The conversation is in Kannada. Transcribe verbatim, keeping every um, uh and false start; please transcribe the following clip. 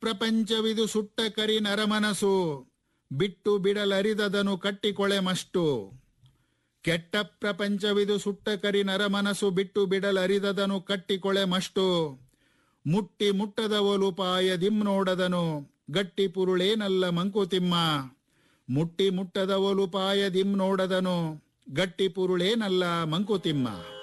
ಪ್ರಪಂಚವಿದು ಸುಟ್ಟ ಕರಿ ನರಮನಸು ಬಿಟ್ಟು ಬಿಡಲರಿದದನು ಕಟ್ಟಿಕೊಳೆ ಮಷ್ಟು. ಕೆಟ್ಟ ಪ್ರಪಂಚವಿದು ಸುಟ್ಟ ಕರಿ ನರಮನಸು ಬಿಟ್ಟು ಬಿಡಲರಿದದನು ಕಟ್ಟಿಕೊಳೆ ಮಷ್ಟು. ಮುಟ್ಟಿ ಮುಟ್ಟದ ಒಲುಪಾಯ ದಿಮ್ ನೋಡದನು ಗಟ್ಟಿ ಪುರುಳೇನಲ್ಲ ಮಂಕುತಿಮ್ಮ. ಮುಟ್ಟಿ ಮುಟ್ಟದ ಒಲುಪಾಯ ದಿಮ್ ನೋಡದನು ಗಟ್ಟಿ ಪುರುಳೇನಲ್ಲ ಮಂಕುತಿಮ್ಮ.